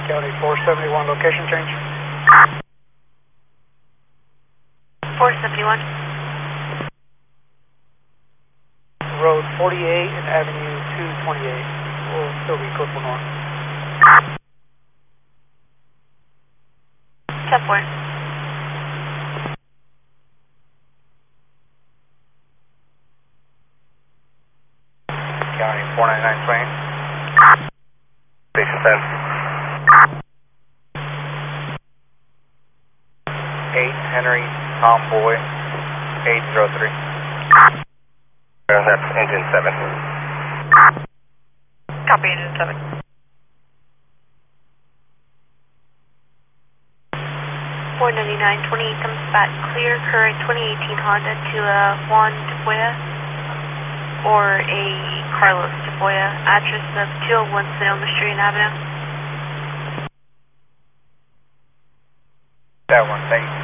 County 471, location change. 471. Road 48 and Avenue 228. Will still be code for north. 10-4. County 499 Swain. Station 8 Henry Tomboy 803. That's engine 7. Copy, engine 7. 499, 28 comes back clear, current 2018 Honda to Juan Tafoya or a Carlos Tafoya, address of 201 Sonoma Street and Avenue. That one, thank you.